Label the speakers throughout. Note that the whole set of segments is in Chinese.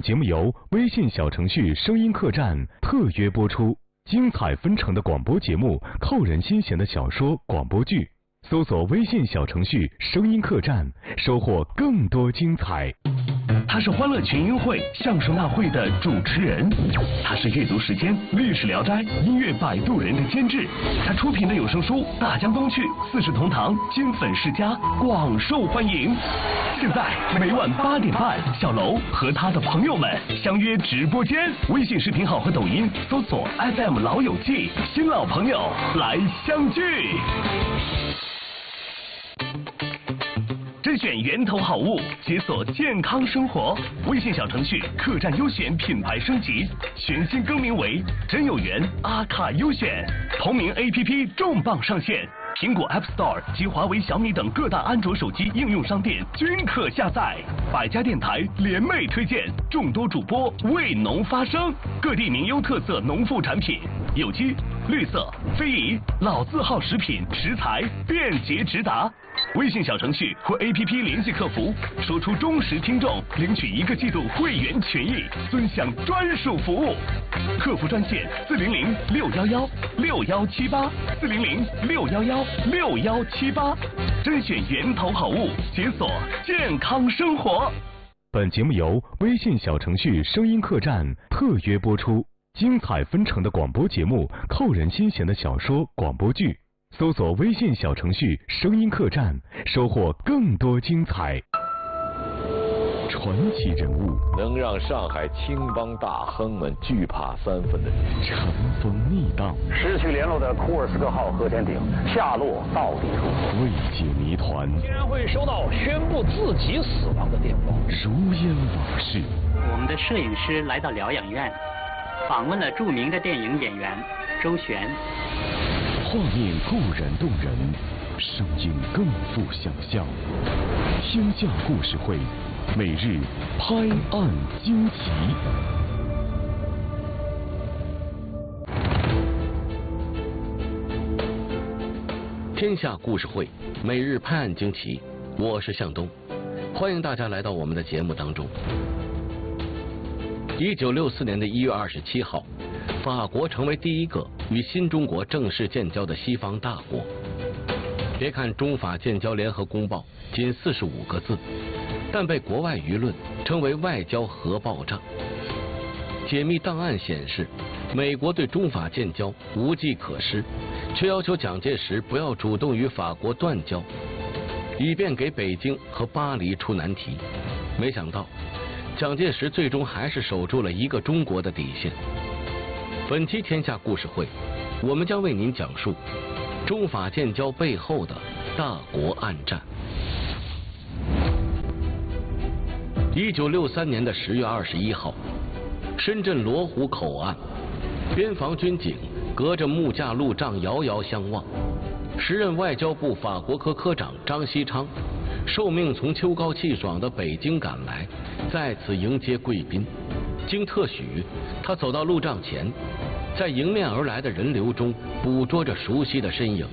Speaker 1: 本节目由微信小程序声音客栈特约播出，精彩纷呈的广播节目，扣人心弦的小说广播剧。搜索微信小程序声音客栈，收获更多精彩。
Speaker 2: 他是欢乐群英会相声大会的主持人，他是阅读时间历史聊斋音乐摆渡人的监制，他出品的有声书《大江东去》四世同堂金粉世家广受欢迎。现在每晚8点半，小楼和他的朋友们相约直播间，微信视频号和抖音搜索 FM 老友记，新老朋友来相聚。甄选源头好物，解锁健康生活。微信小程序客栈优选品牌升级，全新更名为真有缘阿卡优选。同名 APP 重磅上线，苹果 App Store 及华为、小米等各大安卓手机应用商店均可下载。百家电台联袂推荐，众多主播为农发声，各地名优特色农副产品，有机、绿色、非遗、老字号食品食材便捷直达。微信小程序或 APP 联系客服，说出忠实听众，领取1个季度会员权益，尊享专属服务。客服专线400-611-6178，400-611-6178，甄选源头好物，解锁健康生活。
Speaker 1: 本节目由微信小程序声音客栈特约播出，精彩纷呈的广播节目，扣人心弦的小说广播剧。搜索微信小程序声音客栈，收获更多精彩。传奇人物，
Speaker 3: 能让上海青帮大亨们惧怕3分的人，
Speaker 1: 尘封逆荡，
Speaker 4: 失去联络的库尔斯克号核潜艇下落到底如何？
Speaker 1: 未解谜团，
Speaker 4: 竟然会收到宣布自己死亡的电报，
Speaker 1: 如烟往事。
Speaker 5: 我们的摄影师来到疗养院，访问了著名的电影演员周璇。
Speaker 1: 画面固然动人，声音更富想象。天下故事会，每日拍案惊奇。
Speaker 6: 天下故事会，每日拍案惊奇。我是向东，欢迎大家来到我们的节目当中。1964年的1月27号，法国成为第一个与新中国正式建交的西方大国。别看中法建交联合公报仅45个字，但被国外舆论称为外交核爆炸。解密档案显示，美国对中法建交无计可施，却要求蒋介石不要主动与法国断交，以便给北京和巴黎出难题。没想到蒋介石最终还是守住了一个中国的底线。本期天下故事会，我们将为您讲述中法建交背后的大国暗战。1963年的10月21号，深圳罗湖口岸，边防军警隔着木架路障遥遥相望。时任外交部法国科科长张锡昌受命从秋高气爽的北京赶来，在此迎接贵宾。经特许，他走到路障前，在迎面而来的人流中捕捉着熟悉的身影。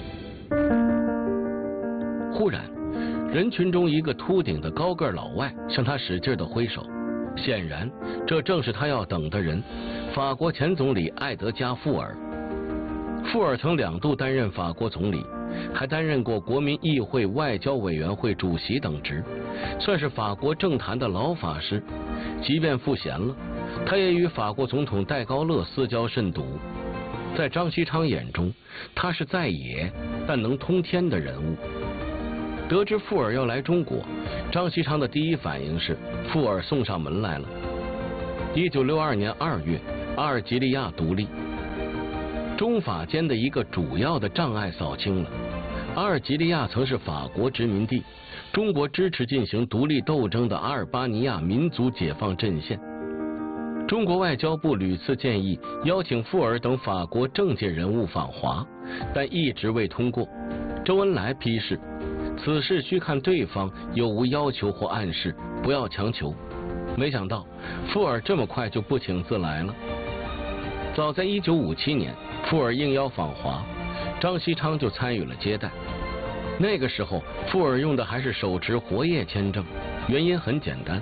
Speaker 6: 忽然，人群中一个秃顶的高个老外向他使劲地挥手，显然这正是他要等的人——法国前总理艾德加·富尔。富尔曾2度担任法国总理，还担任过国民议会外交委员会主席等职，算是法国政坛的老法师。即便赋闲了，他也与法国总统戴高乐私交甚笃。在张锡昌眼中，他是在野但能通天的人物。得知富尔要来中国，张锡昌的第一反应是富尔送上门来了。1962年2月，阿尔及利亚独立，中法间的一个主要的障碍扫清了。阿尔及利亚曾是法国殖民地，中国支持进行独立斗争的阿尔巴尼亚民族解放阵线。中国外交部屡次建议邀请富尔等法国政界人物访华，但一直未通过。周恩来批示，此事需看对方有无要求或暗示，不要强求。没想到富尔这么快就不请自来了。早在1957年，富尔应邀访华，张锡昌就参与了接待。那个时候富尔用的还是手持活页签证，原因很简单，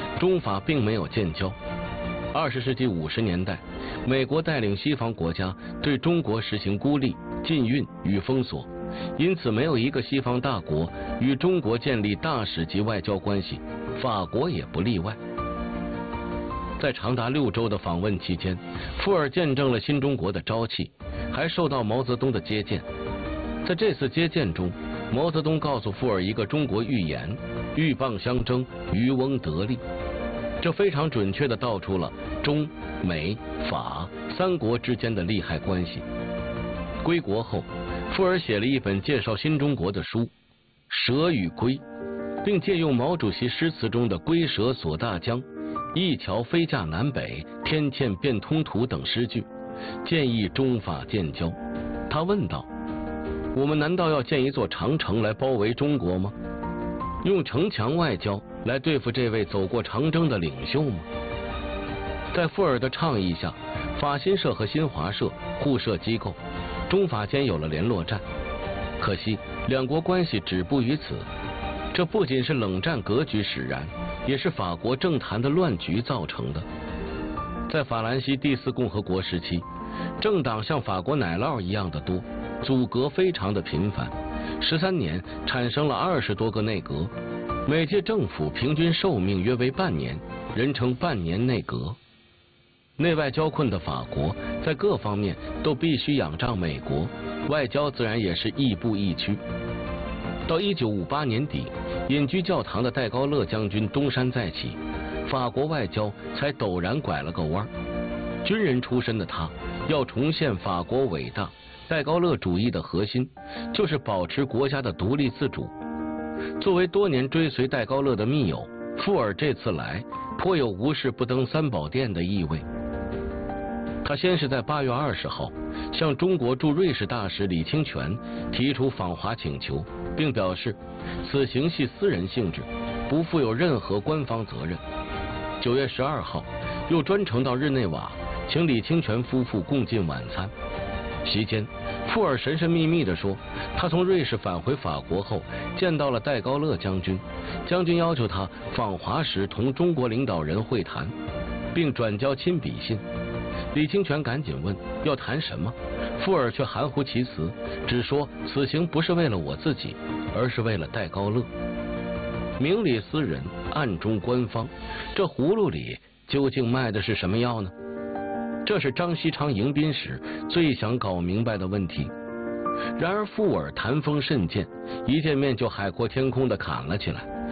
Speaker 6: 中法并没有建交。20世纪50年代，美国带领西方国家对中国实行孤立、禁运与封锁，因此没有一个西方大国与中国建立大使级外交关系，法国也不例外。在长达6周的访问期间，富尔见证了新中国的朝气，还受到毛泽东的接见。在这次接见中，毛泽东告诉富尔一个中国寓言：鹬蚌相争，渔翁得利。这非常准确地道出了中美法3国之间的利害关系。归国后，富尔写了一本介绍新中国的书《蛇与龟》，并借用毛主席诗词中的“龟蛇锁大江，一桥飞架南北，天堑变通途”等诗句，建议中法建交。他问道：我们难道要建一座长城来包围中国吗？用城墙外交来对付这位走过长征的领袖吗？在富尔的倡议下，法新社和新华社互设机构，中法间有了联络站。可惜两国关系止步于此，这不仅是冷战格局使然，也是法国政坛的乱局造成的。在法兰西第4共和国时期，政党像法国奶酪一样的多，阻隔非常的频繁，13年产生了20多个内阁，每届政府平均寿命约为半年，人称半年内阁。内外交困的法国在各方面都必须仰仗美国，外交自然也是亦步亦趋。到1958年底，隐居教堂的戴高乐将军东山再起，法国外交才陡然拐了个弯。军人出身的他要重现法国伟大戴高乐主义的核心，就是保持国家的独立自主。作为多年追随戴高乐的密友，富尔这次来颇有无事不登三宝殿的意味。他先是在8月20号向中国驻瑞士大使李清泉提出访华请求，并表示此行系私人性质，不负有任何官方责任。9月12号又专程到日内瓦，请李清泉夫妇共进晚餐。席间，富尔神神秘秘地说，他从瑞士返回法国后见到了戴高乐将军，将军要求他访华时同中国领导人会谈，并转交亲笔信。李清泉赶紧问要谈什么，富尔却含糊其辞，只说此行不是为了我自己，而是为了戴高乐。明里私人，暗中官方，这葫芦里究竟卖的是什么药呢？这是张锡昌迎宾时最想搞明白的问题。然而富尔谈风甚健，一见面就海阔天空地侃了起来。